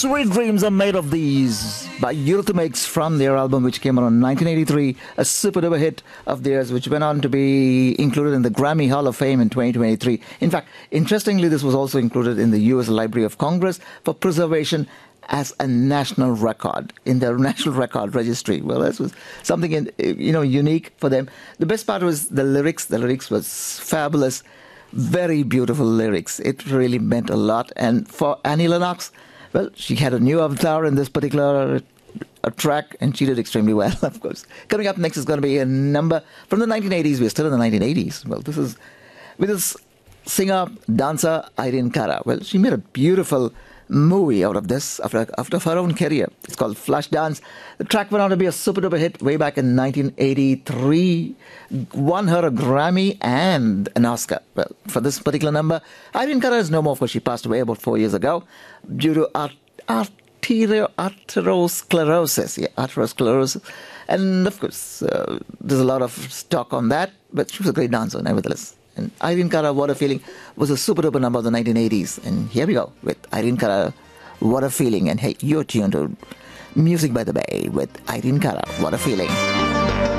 Sweet Dreams Are Made of These by Eurythmics from their album which came out in 1983, a super duper hit of theirs which went on to be included in the Grammy Hall of Fame in 2023. In fact, interestingly, this was also included in the US Library of Congress for preservation as a national record in their National Record Registry. Well, this was something unique for them. The best part was the lyrics. The lyrics was fabulous, very beautiful lyrics. It really meant a lot. And for Annie Lennox, well, she had a new avatar in this particular track, and she did extremely well, of course. Coming up next is going to be a number from the 1980s. We're still in the 1980s. Well, this is with this singer, dancer, Irene Cara. Well, she made a beautiful movie out of this after her own career. It's called Flashdance. The track went on to be a super duper hit way back in 1983. Won her a Grammy and an Oscar. Well, for this particular number, Irene Cara is no more, for she passed away about 4 years ago due to atherosclerosis. Yeah, atherosclerosis. And of course, there's a lot of talk on that, but she was a great dancer nevertheless. And Irene Cara, What a Feeling, was a super duper number of the 1980s. And here we go with Irene Cara, What a Feeling. And hey, you're tuned to Music by the Bay with Irene Cara, What a Feeling.